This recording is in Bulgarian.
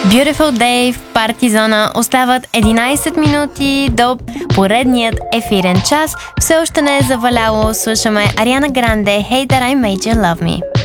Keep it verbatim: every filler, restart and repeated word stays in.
Beautiful Day в Парти Зона. Остават единайсет минути до поредният ефирен час. Все още не е заваляло. Слушаме Ариана Гранде, Hey That I Made You Love Me.